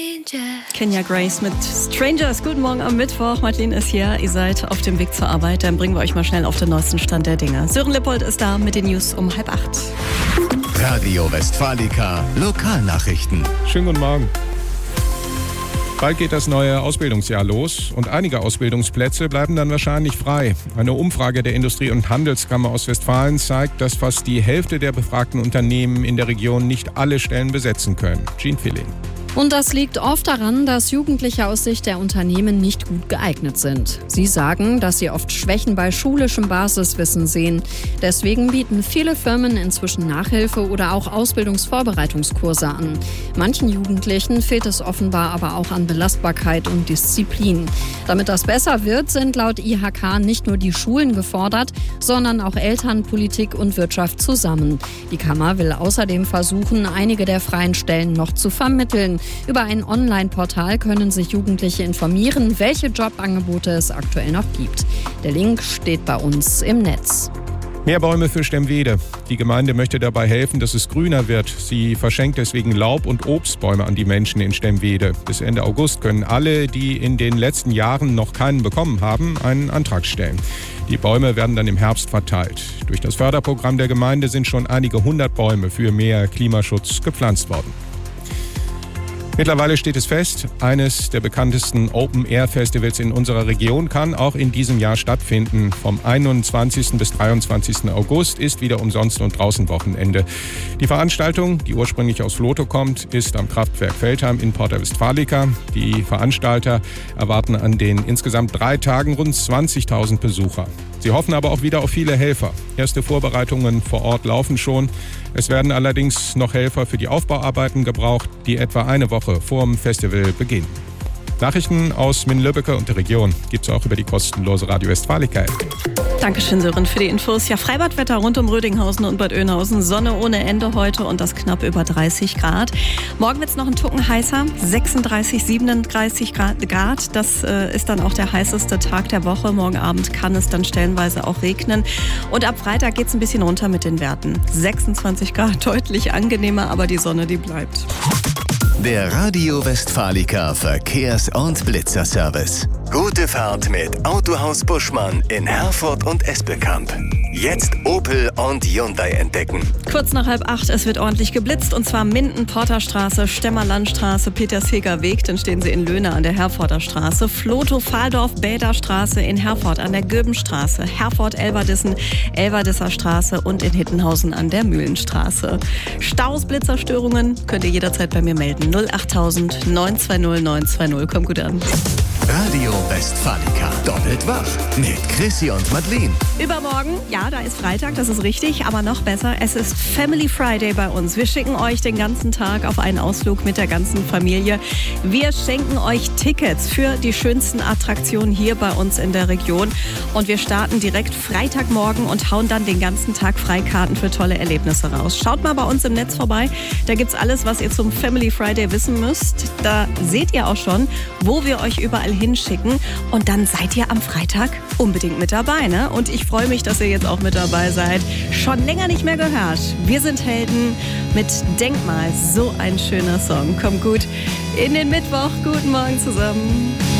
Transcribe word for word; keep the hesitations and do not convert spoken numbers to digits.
Kenya Grace mit Strangers. Guten Morgen am Mittwoch. Martin ist hier. Ihr seid auf dem Weg zur Arbeit. Dann bringen wir euch mal schnell auf den neuesten Stand der Dinge. Sören Lippold ist da mit den News um halb acht. Radio Westfalica Lokalnachrichten. Schönen guten Morgen. Bald geht das neue Ausbildungsjahr los und einige Ausbildungsplätze bleiben dann wahrscheinlich frei. Eine Umfrage der Industrie- und Handelskammer Ostwestfalen zeigt, dass fast die Hälfte der befragten Unternehmen in der Region nicht alle Stellen besetzen können. Jean Filling. Und das liegt oft daran, dass Jugendliche aus Sicht der Unternehmen nicht gut geeignet sind. Sie sagen, dass sie oft Schwächen bei schulischem Basiswissen sehen. Deswegen bieten viele Firmen inzwischen Nachhilfe oder auch Ausbildungsvorbereitungskurse an. Manchen Jugendlichen fehlt es offenbar aber auch an Belastbarkeit und Disziplin. Damit das besser wird, sind laut I H K nicht nur die Schulen gefordert, sondern auch Eltern, Politik und Wirtschaft zusammen. Die Kammer will außerdem versuchen, einige der freien Stellen noch zu vermitteln. Über ein Online-Portal können sich Jugendliche informieren, welche Jobangebote es aktuell noch gibt. Der Link steht bei uns im Netz. Mehr Bäume für Stemwede. Die Gemeinde möchte dabei helfen, dass es grüner wird. Sie verschenkt deswegen Laub- und Obstbäume an die Menschen in Stemwede. Bis Ende August können alle, die in den letzten Jahren noch keinen bekommen haben, einen Antrag stellen. Die Bäume werden dann im Herbst verteilt. Durch das Förderprogramm der Gemeinde sind schon einige hundert Bäume für mehr Klimaschutz gepflanzt worden. Mittlerweile steht es fest, eines der bekanntesten Open-Air-Festivals in unserer Region kann auch in diesem Jahr stattfinden. Vom einundzwanzigsten bis dreiundzwanzigsten August ist wieder umsonst und draußen Wochenende. Die Veranstaltung, die ursprünglich aus Vlotho kommt, ist am Kraftwerk Veltheim in Porta Westfalica. Die Veranstalter erwarten an den insgesamt drei Tagen rund zwanzigtausend Besucher. Sie hoffen aber auch wieder auf viele Helfer. Erste Vorbereitungen vor Ort laufen schon. Es werden allerdings noch Helfer für die Aufbauarbeiten gebraucht, die etwa eine Woche vor dem Festival beginnen. Nachrichten aus Minden-Lübbecke und der Region gibt es auch über die kostenlose Radio Westfalica. Dankeschön, Sören, für die Infos. Ja, Freibadwetter rund um Rödinghausen und Bad Oeynhausen. Sonne ohne Ende heute und das knapp über dreißig Grad. Morgen wird es noch ein Tucken heißer, sechsunddreißig, siebenunddreißig Grad. Das äh, ist dann auch der heißeste Tag der Woche. Morgen Abend kann es dann stellenweise auch regnen. Und ab Freitag geht es ein bisschen runter mit den Werten. sechsundzwanzig Grad, deutlich angenehmer, aber die Sonne, die bleibt. Der Radio Westfalica Verkehrs- und Blitzerservice. Gute Fahrt mit Autohaus Buschmann in Herford und Espelkamp. Jetzt Opel und Hyundai entdecken. Kurz nach halb acht, es wird ordentlich geblitzt und zwar Minden-Porterstraße, Stemmerlandstraße, Petersheger Weg, dann stehen Sie in Löhne an der Herforder Straße, Flotow-Fahldorf-Bäderstraße in Herford an der Göbenstraße, Herford-Elverdissen, Elverdisser Straße und in Hittenhausen an der Mühlenstraße. Staus, Blitzerstörungen könnt ihr jederzeit bei mir melden. null achttausend neun zwei null neun zwei null. Kommt gut an. Radio Westfalica. Doppelt wach mit Chrissy und Madeleine. Übermorgen, ja, da ist Freitag, das ist richtig, aber noch besser, es ist Family Friday bei uns. Wir schicken euch den ganzen Tag auf einen Ausflug mit der ganzen Familie. Wir schenken euch Tickets für die schönsten Attraktionen hier bei uns in der Region. Und wir starten direkt Freitagmorgen und hauen dann den ganzen Tag Freikarten für tolle Erlebnisse raus. Schaut mal bei uns im Netz vorbei, da gibt's alles, was ihr zum Family Friday wissen müsst. Da seht ihr auch schon, wo wir euch überall hinschicken. Und dann seid ihr am Freitag unbedingt mit dabei, ne? Und ich freue mich, dass ihr jetzt auch mit dabei seid. Schon länger nicht mehr gehört. Wir sind Helden mit Denkmal. So ein schöner Song. Kommt gut in den Mittwoch. Guten Morgen zusammen.